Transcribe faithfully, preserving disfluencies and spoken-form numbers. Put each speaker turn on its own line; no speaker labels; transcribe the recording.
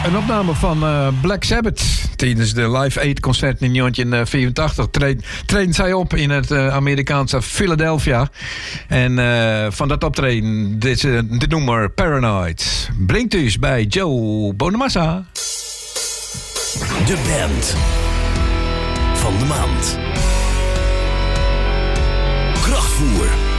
Een opname van uh, Black Sabbath. Tijdens de Live Aid concert in negentien vierentachtig treden, treden zij op in het uh, Amerikaanse Philadelphia. En uh, van dat optreden, dit, uh, dit nummer Paranoid. Brengt dus bij Joe Bonamassa.
De band van de maand. Krachtvoer.